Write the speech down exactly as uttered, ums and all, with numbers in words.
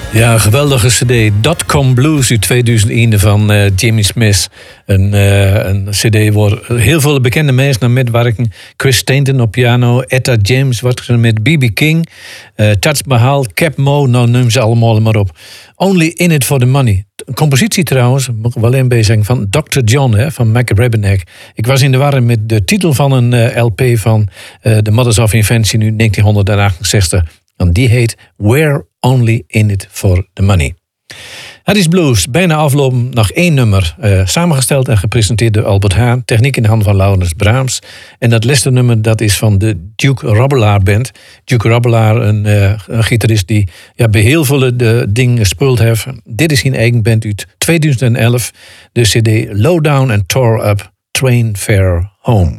Ja, een geweldige cd. Dotcom Blues uit tweeduizend één van uh, Jimmy Smith. Een, uh, een cd waar heel veel bekende mensen naar metwerken. Chris Stainton op piano, Etta James wordt met B B King, uh, Taj Mahal, Cap Mo, nou noem ze allemaal maar op. Only in it for the money. Een compositie trouwens, moet ik wel een beetje zeggen, van doctor John hè, van Mac Rebennack. Ik was in de war met de titel van een uh, L P van uh, The Mothers of Invention nu negentien achtenzestig. En die heet We're Only in it for the money. Het is blues, bijna aflopen, nog één nummer. Uh, samengesteld en gepresenteerd door Albert Haan. Techniek in de hand van Laurens Brahms. En dat laatste nummer dat is van de Duke Robelaar Band. Duke Robelaar, een, uh, een gitarist die ja, bij heel veel de dingen gespeeld heeft. Dit is zijn eigen band uit tweeduizend elf. De cd Low Down and Tore Up, Train Fare Home.